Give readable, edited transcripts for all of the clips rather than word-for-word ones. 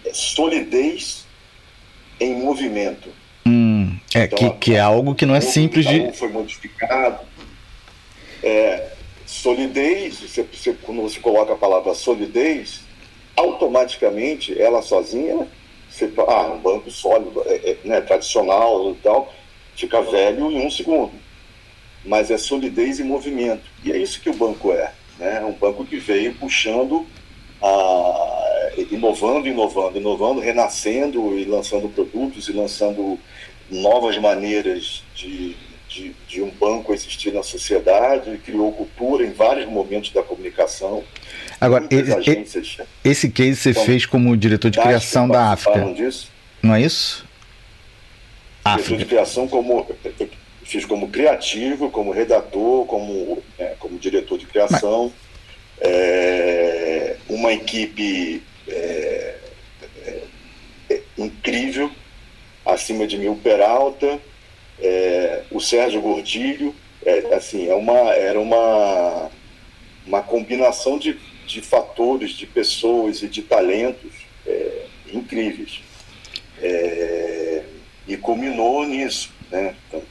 solidez em movimento. Então, que é algo que não é simples de... Foi modificado. Solidez, quando você coloca a palavra solidez, automaticamente, ela sozinha, um banco sólido, né, tradicional e tal, fica velho em 1 segundo. Mas é solidez e movimento. E é isso que o banco é, né? Um banco que veio puxando, inovando, renascendo e lançando produtos e lançando novas maneiras de um banco existir na sociedade, criou cultura em vários momentos da comunicação. Agora, esse case você fez como diretor de criação da África, disso. Não é isso? Diretor de criação fiz como criativo, como redator, como diretor de criação. Uma equipe incrível, acima de 1000 Peralta, o Sérgio Gordilho, era uma combinação de fatores, de pessoas e de talentos incríveis. E culminou nisso, né? Então,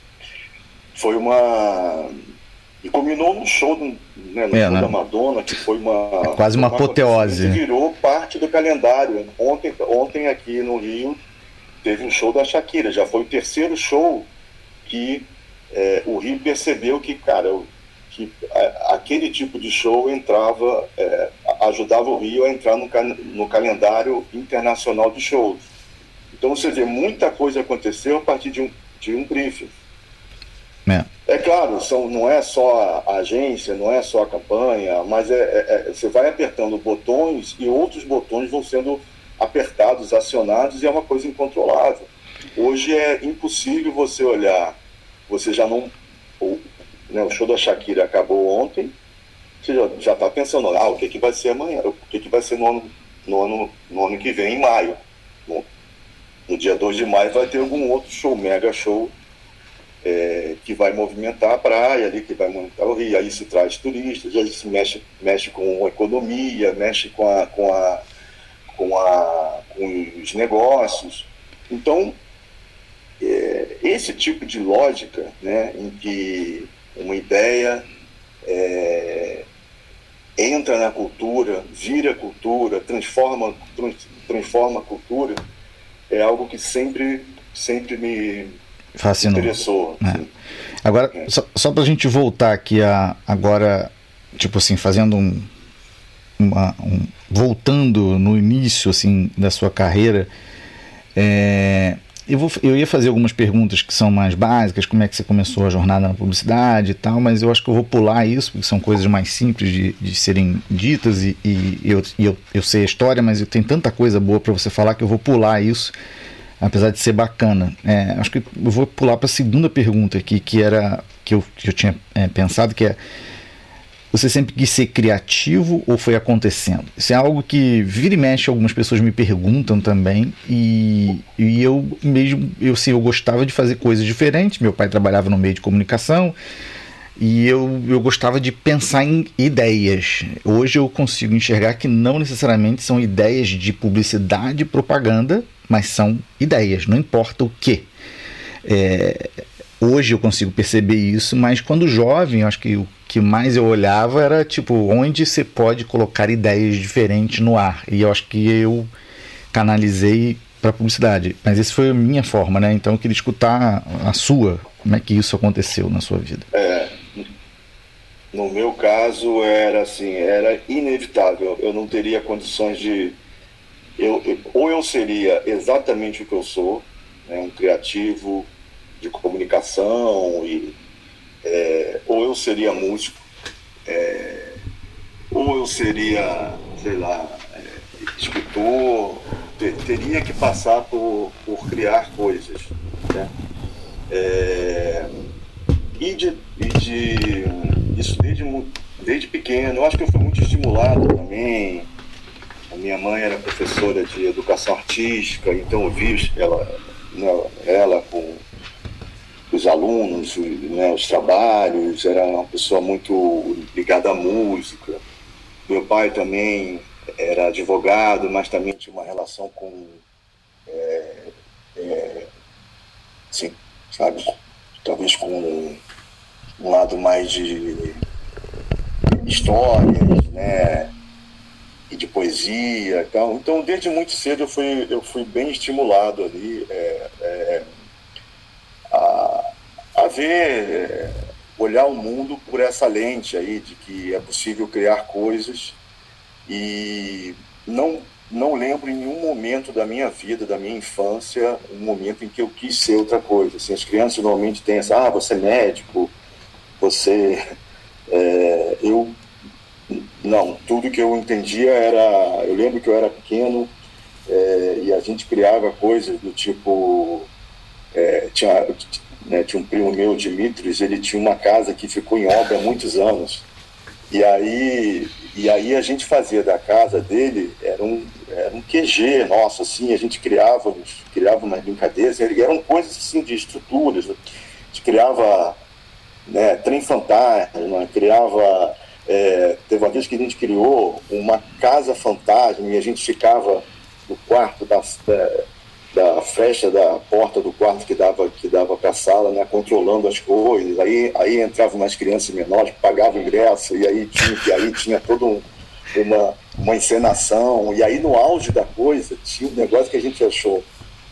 e culminou no show, né, show da Madonna, que foi quase uma apoteose. Virou parte do calendário. Ontem aqui no Rio teve um show da Shakira, já foi o 3º show que o Rio percebeu que, que aquele tipo de show ajudava o Rio a entrar no calendário internacional de shows. Então você vê, muita coisa aconteceu a partir de um briefing. É claro, não é só a agência, não é só a campanha, mas você vai apertando botões e outros botões vão sendo apertados, acionados, e é uma coisa incontrolável. Hoje é impossível você olhar, você já não... O show da Shakira acabou ontem, você já está pensando, o que vai ser amanhã, o que vai ser no ano que vem, em maio. Bom, no dia 2 de maio vai ter algum outro show, mega show, que vai movimentar a praia ali, que vai movimentar o Rio, aí isso traz turistas, aí isso mexe com a economia, mexe com os negócios. Então, esse tipo de lógica, né, em que uma ideia entra na cultura, vira cultura, transforma a cultura, é algo que sempre me fascinou. Interessou. Agora, só pra gente voltar aqui agora, tipo assim, fazendo voltando no início, assim, da sua carreira, eu ia fazer algumas perguntas que são mais básicas, como é que você começou a jornada na publicidade e tal, mas eu acho que eu vou pular isso, porque são coisas mais simples de serem ditas, e eu sei a história, mas eu tenho tanta coisa boa para você falar que eu vou pular isso, apesar de ser bacana. Acho que eu vou pular para a segunda pergunta aqui, que eu tinha pensado, que é: você sempre quis ser criativo ou foi acontecendo? Isso é algo que vira e mexe, algumas pessoas me perguntam também, e eu gostava de fazer coisas diferentes. Meu pai trabalhava no meio de comunicação e eu gostava de pensar em ideias. Hoje eu consigo enxergar que não necessariamente são ideias de publicidade e propaganda, mas são ideias, não importa o que. Hoje eu consigo perceber isso, mas quando jovem, eu acho que o que mais eu olhava era tipo, onde você pode colocar ideias diferentes no ar, e eu acho que eu canalizei para publicidade, mas essa foi a minha forma, né? Então eu queria escutar a sua, como é que isso aconteceu na sua vida. No meu caso era inevitável, eu não teria condições de... Ou eu seria exatamente o que eu sou, né, um criativo de comunicação, ou eu seria músico, ou eu seria, sei lá, escritor, teria que passar por criar coisas, né? Isso desde pequeno. Eu acho que eu fui muito estimulado também. A minha mãe era professora de educação artística, então eu vi ela com os alunos, né, os trabalhos. Era uma pessoa muito ligada à música. Meu pai também era advogado, mas também tinha uma relação com, assim, sabe, talvez com um lado mais de histórias, né, e de poesia. Então desde muito cedo eu fui bem estimulado ali a ver, olhar o mundo por essa lente aí de que é possível criar coisas. E não lembro em nenhum momento da minha vida, da minha infância, um momento em que eu quis ser outra coisa. Assim, as crianças normalmente têm essa, você é médico, você... Não, tudo que eu entendia era... Eu lembro que eu era pequeno e a gente criava coisas do tipo... Tinha um primo meu, Dimitris, ele tinha uma casa que ficou em obra há muitos anos. E aí a gente fazia da casa dele, era um QG nosso, assim, a gente criava umas brincadeiras, eram coisas assim de estruturas, a gente criava, né, trem fantasma, criava, teve uma vez que a gente criou uma casa fantasma e a gente ficava no quarto da fresta da porta do quarto que dava para a sala, né, controlando as coisas. Aí entravam umas crianças menores que pagavam ingresso e aí tinha toda uma encenação. E aí no auge da coisa tinha um negócio que a gente achou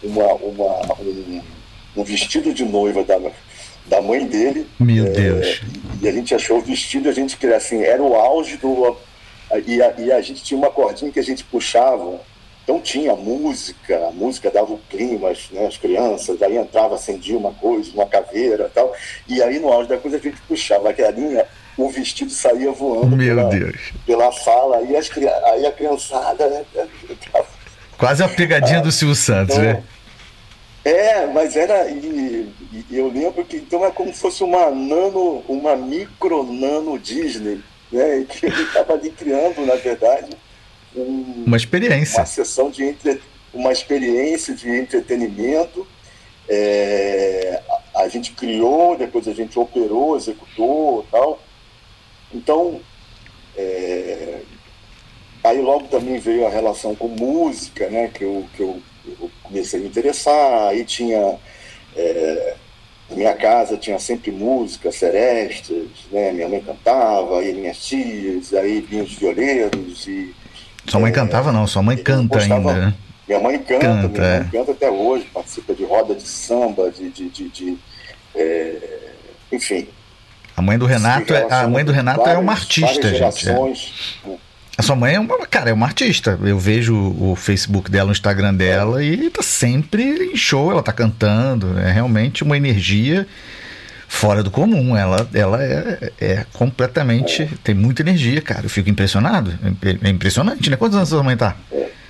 um vestido de noiva da mãe dele. Meu Deus. E a gente achou o vestido, a gente queria, assim, era o auge do... E a gente tinha uma cordinha que a gente puxava. Então tinha a música dava o clima, né, as crianças, aí entrava, acendia uma coisa, uma caveira e tal, e aí no auge da coisa a gente puxava a linha, o vestido saía voando pela sala, aí a criançada... Né, quase a pegadinha do Silvio Santos, então, né? Mas era... E eu lembro que então é como se fosse uma micro nano Disney, né, que ele estava ali criando, na verdade... uma experiência. Uma sessão uma experiência de entretenimento. A gente criou, depois a gente operou, executou e tal. Então, aí logo também veio a relação com música, né, que eu comecei a me interessar. Aí tinha... minha casa tinha sempre música, serestas, né, minha mãe cantava, aí minhas tias, aí vinham os violeiros e... Sua mãe cantava não, sua mãe canta ainda, né? Minha mãe canta até hoje, participa de roda de samba, enfim. A mãe do Renato é uma artista, gente. A sua mãe é uma artista. Eu vejo o Facebook dela, o Instagram dela, e tá sempre em show, ela tá cantando. É realmente uma energia fora do comum. Ela é completamente... Tem muita energia, cara. Eu fico impressionado. É impressionante, né? Quantos anos a sua mãe tá?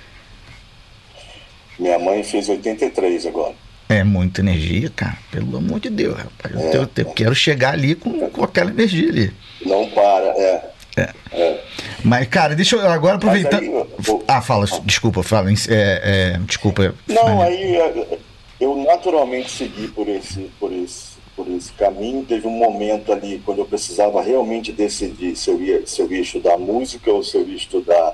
Minha mãe fez 83 agora. É muita energia, cara. Pelo amor de Deus, rapaz. Eu quero chegar ali com aquela energia ali. Não para, Mas, cara, deixa eu agora aproveitar... Fala. Desculpa, fala. Desculpa. Não, aí eu naturalmente segui por esse caminho. Teve um momento ali quando eu precisava realmente decidir se eu ia estudar música ou se eu ia estudar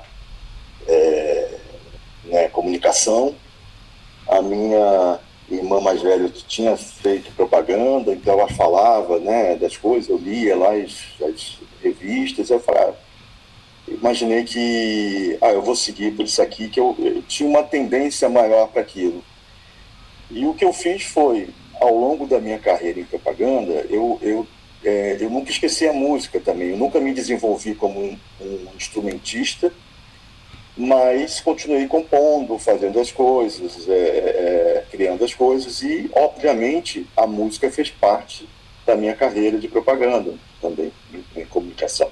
comunicação. A minha irmã mais velha tinha feito propaganda, então ela falava, né, das coisas, eu lia lá as revistas, eu falava, imaginei que eu vou seguir por isso aqui, que eu tinha uma tendência maior para aquilo. E o que eu fiz foi, ao longo da minha carreira em propaganda, eu nunca esqueci a música também. Eu nunca me desenvolvi como um instrumentista, mas continuei compondo, fazendo as coisas, criando as coisas, e, obviamente, a música fez parte da minha carreira de propaganda também, em comunicação.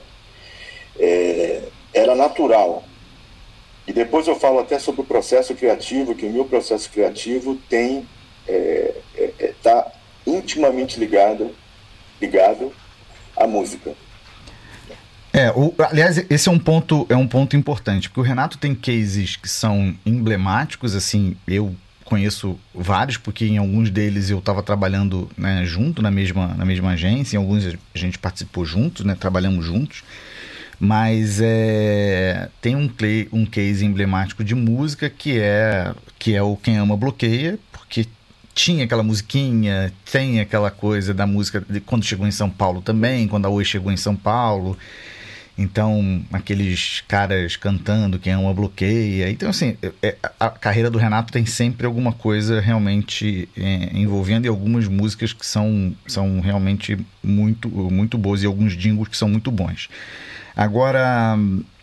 Era natural. E depois eu falo até sobre o processo criativo, que o meu processo criativo está intimamente ligado à música. Aliás, esse é um ponto importante, porque o Renato tem cases que são emblemáticos, assim, eu conheço vários, porque em alguns deles eu estava trabalhando, né, junto na mesma agência, em alguns a gente participou juntos, né, trabalhamos juntos. Mas tem um case emblemático de música que é o Quem Ama Bloqueia, porque tinha aquela musiquinha, tem aquela coisa da música de quando chegou em São Paulo também, quando a Oi chegou em São Paulo. Então, aqueles caras cantando Quem Ama Bloqueia. Então, assim, a carreira do Renato tem sempre alguma coisa realmente envolvendo, e algumas músicas que são realmente muito, muito boas, e alguns jingles que são muito bons. Agora,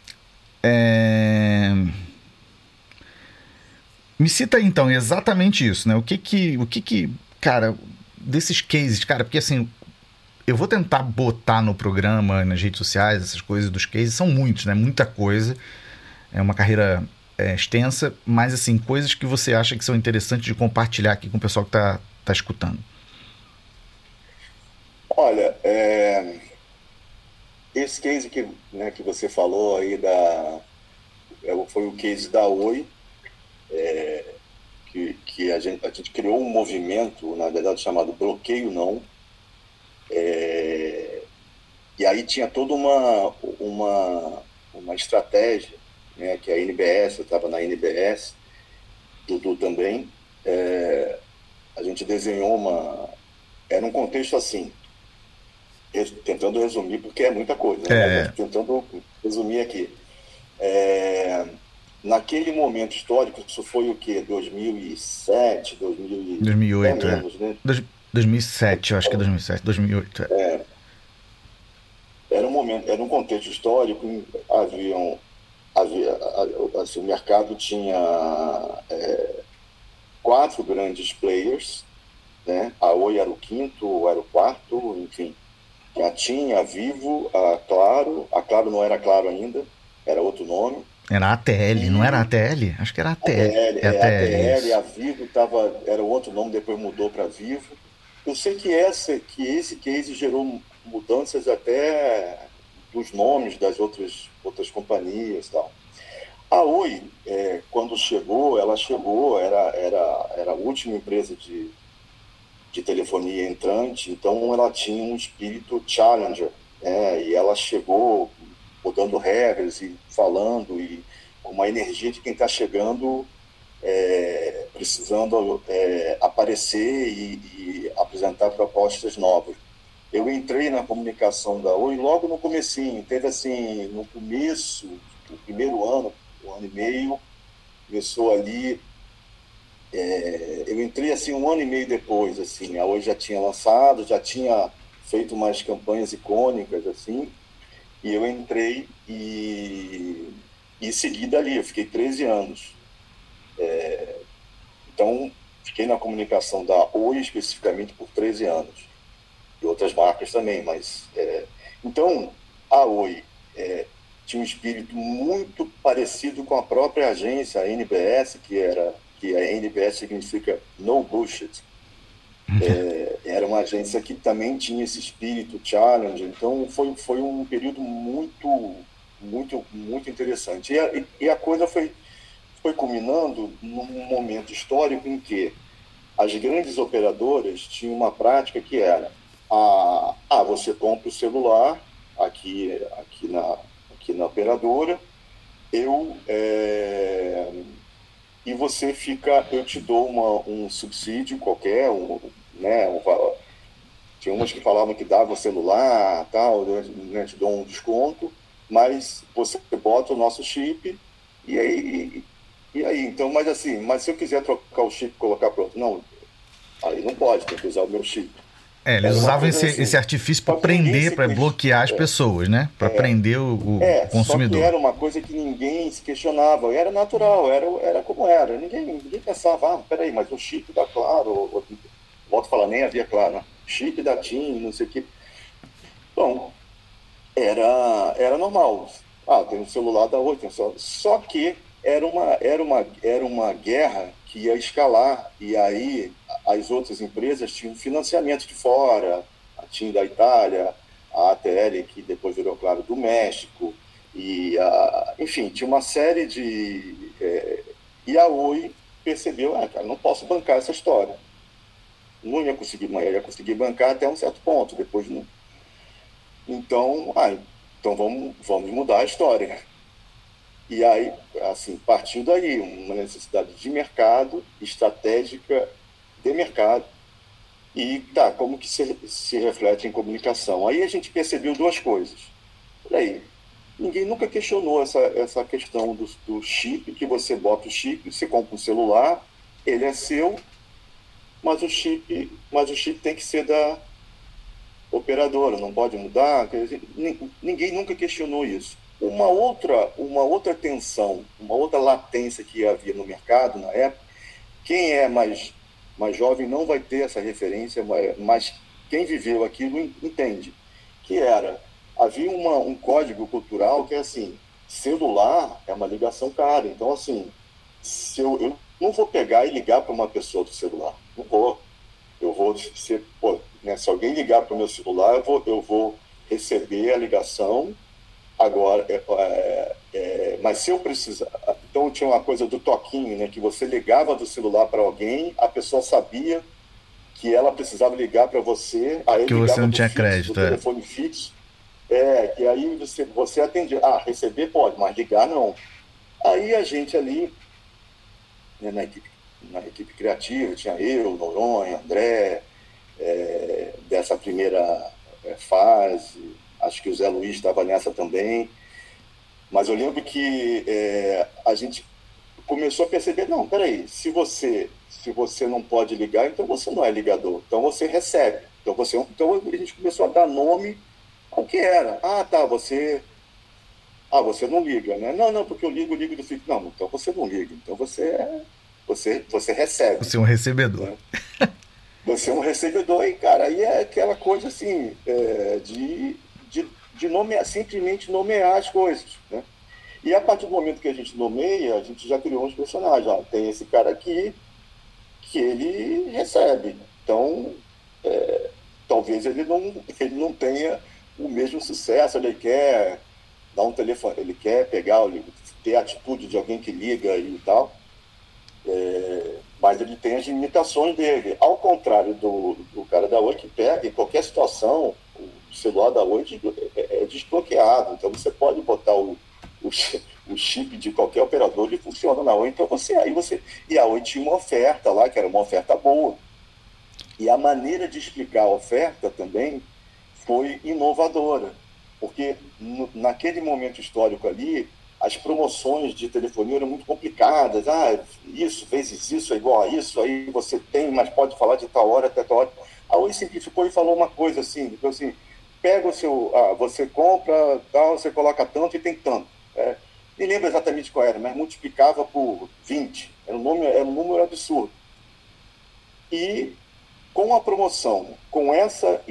me cita aí, então, exatamente isso, né? O que, cara, desses cases, cara, porque assim, eu vou tentar botar no programa, nas redes sociais, essas coisas dos cases, são muitos, né? Muita coisa. É uma carreira extensa, mas assim, coisas que você acha que são interessantes de compartilhar aqui com o pessoal que tá escutando. Olha, esse case que você falou aí foi o case da Oi, que a gente criou um movimento, na verdade, chamado Bloqueio Não. E aí tinha toda uma estratégia, né, que a NBS, eu estava na NBS, Dudu também, a gente desenhou era um contexto assim, tentando resumir, porque é muita coisa, né? Mas tentando resumir aqui. Naquele momento histórico, isso foi o quê? 2007, 2008, menos, né? 2007, eu acho que é 2007, 2008. Era um contexto histórico, assim, o mercado tinha 4 grandes players, né? A Oi era o quinto, ou era o quarto, enfim. A TIM, a Vivo, a Claro não era Claro ainda, era outro nome. Era a ATL, não era a ATL? Acho que era a ATL. A Vivo era outro nome, depois mudou para Vivo. Eu sei que esse case gerou mudanças até dos nomes das outras companhias e tal. A Oi, quando chegou, era a última empresa de telefonia entrante, então ela tinha um espírito challenger, e ela chegou mudando regras e falando, e com uma energia de quem está chegando, precisando aparecer e apresentar propostas novas. Eu entrei na comunicação da Oi logo no comecinho, teve assim, no começo, o primeiro ano, um ano e meio, começou ali. Eu entrei assim 1 ano e meio depois, assim, a Oi já tinha lançado, já tinha feito umas campanhas icônicas, assim, e eu entrei e segui dali. Eu fiquei 13 anos. Então, fiquei na comunicação da Oi especificamente por 13 anos, e outras marcas também, mas... Então, a Oi tinha um espírito muito parecido com a própria agência, a NBS, que a NBS significa No Bullshit. Era uma agência que também tinha esse espírito challenge, então foi um período muito, muito, muito interessante. E a coisa foi culminando num momento histórico em que as grandes operadoras tinham uma prática que era você compra o celular aqui na operadora, e você eu te dou um subsídio qualquer, né, tinha umas que falavam que dava o celular, tal, né, te dou um desconto, mas você bota o nosso chip, e aí, então, mas se eu quiser trocar o chip e colocar pronto, não, aí não pode, tem que usar o meu chip. Eles usavam esse artifício para prender, para bloquear as pessoas, né? Para prender o consumidor. Só que era uma coisa que ninguém se questionava, era natural, era como era. Ninguém pensava, peraí, mas o chip da Claro, volto a falar, nem havia Claro, né? Chip da TIM, não sei o quê. Bom, era normal. Tem um celular da Oi, tem um celular. Só que era uma guerra que ia escalar, e aí as outras empresas tinham financiamento de fora, a TIM da Itália, a ATL, que depois virou Claro, do México, e enfim, tinha uma série de... e a Oi percebeu, cara, não posso bancar essa história. Não ia conseguir bancar até um certo ponto, depois não. Então, Então vamos mudar a história. E aí, assim, partiu daí, uma necessidade de mercado, estratégica de mercado, e tá, como que se reflete em comunicação? Aí a gente percebeu duas coisas. Peraí, ninguém nunca questionou essa questão do chip, que você bota o chip, você compra um celular, ele é seu, mas o chip tem que ser da operadora, não pode mudar. Quer dizer, ninguém nunca questionou isso. Uma outra tensão, uma outra latência que havia no mercado na época, quem é mais jovem não vai ter essa referência, mas quem viveu aquilo entende, que havia um código cultural que é assim, celular é uma ligação cara, então assim, se eu não vou pegar e ligar para uma pessoa do celular, não vou, eu vou ser, pô, né, se alguém ligar para o meu celular, eu vou receber a ligação. Agora, mas se eu precisar... Então, tinha uma coisa do toquinho, né? Que você ligava do celular para alguém, a pessoa sabia que ela precisava ligar para você, aí Que você ligava não do tinha fixo, do crédito, telefone fixo, que aí você atendia. Receber pode, mas ligar não. Aí a gente ali, né, na equipe criativa, tinha eu, Noronha, André, dessa primeira fase, acho que o Zé Luiz estava nessa também, mas eu lembro que a gente começou a perceber, não, peraí, se você não pode ligar, então você não é ligador, então você recebe. Então a gente começou a dar nome ao que era. Ah, tá, você não liga, né? Não, não, porque eu ligo do fixo. Não, então você não liga, então você recebe, você é um recebedor. né? Você é um recebedor e, cara, aí é aquela coisa assim, de nomear, simplesmente nomear as coisas, né? E a partir do momento que a gente nomeia, a gente já criou uns personagens. Ó, tem esse cara aqui que ele recebe. Então, talvez ele não tenha o mesmo sucesso. Ele quer dar um telefone, ele quer ter a atitude de alguém que liga e tal. Mas ele tem as limitações dele. Ao contrário do cara da Oi, que pega em qualquer situação, o celular da Oi é desbloqueado. Então você pode botar o chip de qualquer operador e funciona na Oi. Então e a Oi tinha uma oferta lá, que era uma oferta boa. E a maneira de explicar a oferta também foi inovadora. Porque naquele momento histórico ali, as promoções de telefonia eram muito complicadas. Isso vezes isso é igual a isso, aí você tem, mas pode falar de tal hora até tal hora. A Oi simplificou e falou uma coisa assim, então, assim, pega o seu, você compra, tal, você coloca tanto e tem tanto. Nem lembro exatamente qual era, mas multiplicava por 20. Era um número absurdo. E com a promoção, com essa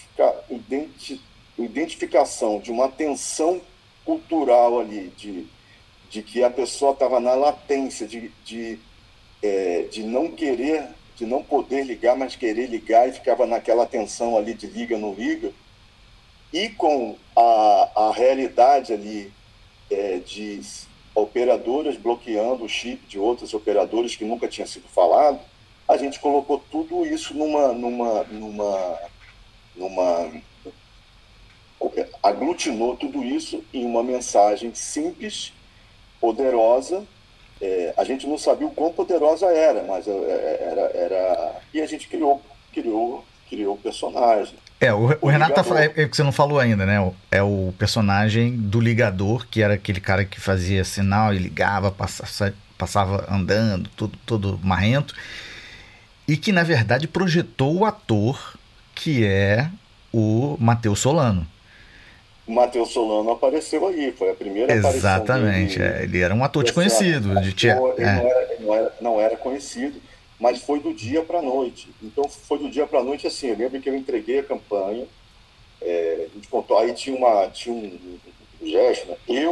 identificação de uma tensão cultural ali, de que a pessoa estava na latência de não querer, de não poder ligar, mas querer ligar, e ficava naquela tensão ali de liga, não liga, e com a realidade ali de operadoras bloqueando o chip de outros operadores que nunca tinha sido falado, a gente colocou tudo isso aglutinou tudo isso em uma mensagem simples, poderosa. A gente não sabia o quão poderosa era, mas era e a gente criou o personagem. O Renato tá falando, que você não falou ainda, né? É o personagem do ligador, que era aquele cara que fazia sinal e ligava, passava andando, todo marrento, e que na verdade projetou o ator que é o Matheus Solano. O Matheus Solano apareceu aí, foi a primeira Exatamente, aparição dele. Ele era um ator desconhecido. Ele não era conhecido, mas foi do dia para a noite. Então, foi do dia para a noite, assim, eu lembro que eu entreguei a campanha, a gente contou, aí tinha um gesto, né?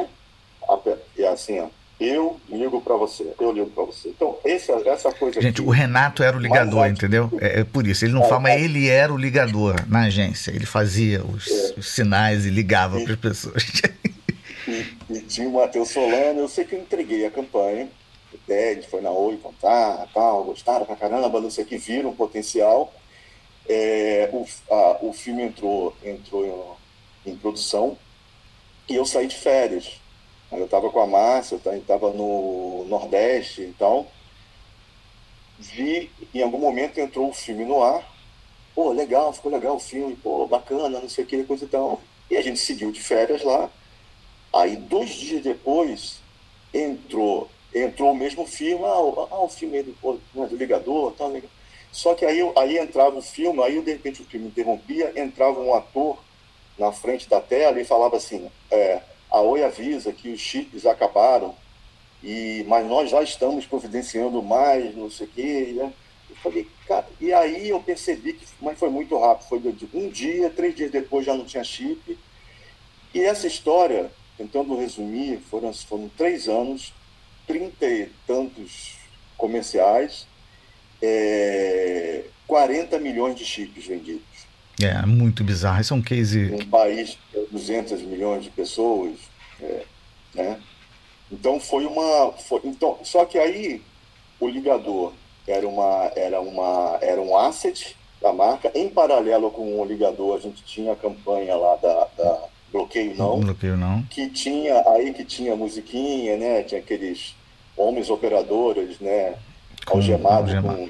Eu ligo para você, eu ligo para você. Então, essa coisa gente, aqui, o Renato era o ligador, entendeu? É por isso, ele não fala, mas ele era o ligador na agência, ele fazia os sinais e ligava para as pessoas. E tinha o Matheus Solano, eu sei que eu entreguei a campanha, a gente foi na Oi contar, tal, gostaram pra caramba, não sei o que, viram o potencial. O filme entrou em produção, E eu saí de férias. Eu estava com a Márcia, estava no Nordeste, então vi, em algum momento entrou o filme no ar. Pô, legal, ficou legal o filme, pô, bacana, não sei o que, coisa e tal. E a gente seguiu de férias lá. Aí, 2 dias depois, entrou o mesmo filme, o filme do ligador, tal, legal. Só que aí entrava o filme, aí de repente o filme interrompia, entrava um ator na frente da tela e falava assim, a Oi avisa que os chips acabaram, mas nós já estamos providenciando mais, não sei o quê, né? Eu falei, cara, e aí eu percebi mas foi muito rápido, foi de um dia, 3 dias depois já não tinha chip. E essa história, tentando resumir, foram 3 anos, 30 e tantos comerciais, 40 milhões de chips vendidos. É muito bizarro. Isso é um case. Um país de 200 milhões de pessoas, né? Então então, só que aí o ligador era um asset da marca. Em paralelo com o ligador, a gente tinha a campanha lá da Bloqueio Não. Bloqueio Não. Que tinha musiquinha, né? Tinha aqueles homens operadores, né? Algemados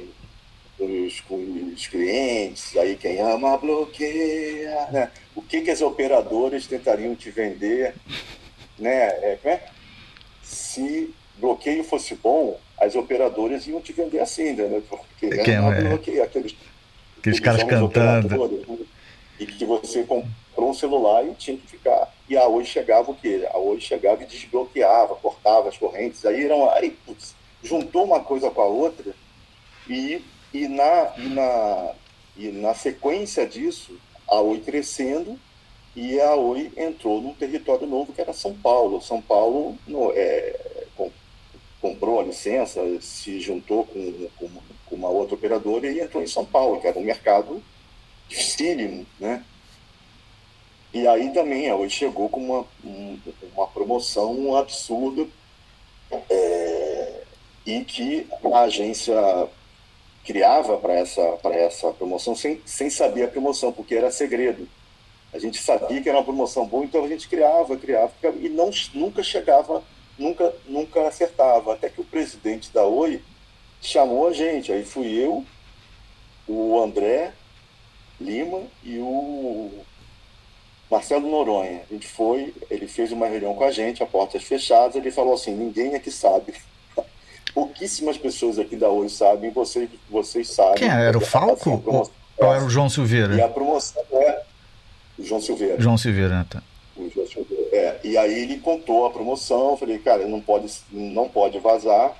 com os clientes, aí quem ama bloqueia, né? O que as operadoras tentariam te vender, né? Se bloqueio fosse bom, as operadoras iam te vender assim, né? Porque bloqueia aqueles caras cantando. E que você comprou um celular e tinha que ficar. E a Oi chegava o quê? A Oi chegava e desbloqueava, cortava as correntes. Aí juntou uma coisa com a outra e na sequência disso, a Oi crescendo, e a Oi entrou num território novo que era São Paulo. São Paulo comprou a licença, se juntou com uma outra operadora e entrou em São Paulo, que era um mercado dificílimo, né? E aí também a Oi chegou com uma promoção absurda, e que a agência criava para essa promoção sem saber a promoção, porque era segredo. A gente sabia que era uma promoção boa, então a gente criava e nunca chegava, nunca acertava. Até que o presidente da Oi chamou a gente. Aí fui eu, o André Lima e o Marcelo Noronha. Ele fez uma reunião com a gente, a portas fechadas. Ele falou assim: ninguém aqui sabe. Pouquíssimas pessoas aqui da Oi sabem, vocês sabem. Quem era? O Falco? Ou era o João Silveira? E a promoção o João Silveira. João Silveira, tá. O João Silveira. E aí ele contou a promoção. Eu falei, cara, não pode vazar.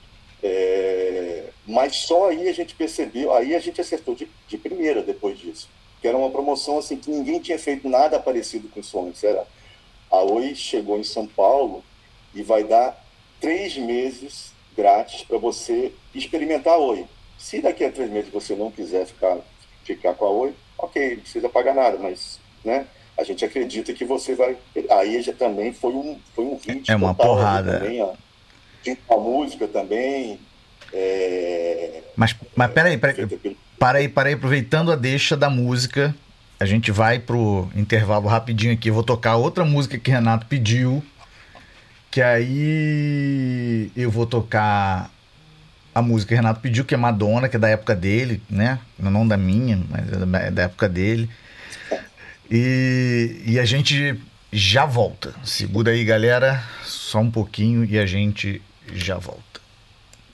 Mas só aí a gente percebeu, aí a gente acertou de primeira depois disso. Que era uma promoção assim que ninguém tinha feito nada parecido com isso antes. A Oi chegou em São Paulo e vai dar 3 meses grátis para você experimentar a Oi. Se daqui a 3 meses você não quiser ficar com a Oi, ok, não precisa pagar nada, mas, né, a gente acredita que você vai. Aí já também foi um hit. É uma porrada. Também, a música também. Mas peraí, aproveitando a deixa da música, a gente vai pro intervalo rapidinho aqui. Eu vou tocar outra música que Renato pediu, que aí eu vou tocar a música que Renato pediu, que é Madonna, que é da época dele, né? Não da minha, mas é da época dele. E a gente já volta. Segura aí, galera, só um pouquinho e a gente já volta.